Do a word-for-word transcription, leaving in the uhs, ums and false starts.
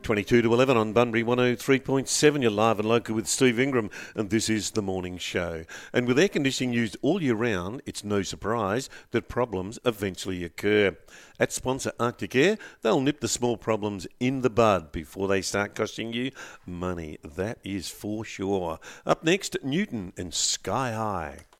twenty-two to eleven on Bunbury one oh three point seven. You're live and local with Steve Ingram, and this is The Morning Show. And with air conditioning used all year round, it's no surprise that problems eventually occur. At sponsor Arctic Air, they'll nip the small problems in the bud before they start costing you money. That is for sure. Up next, Newton and Sky High.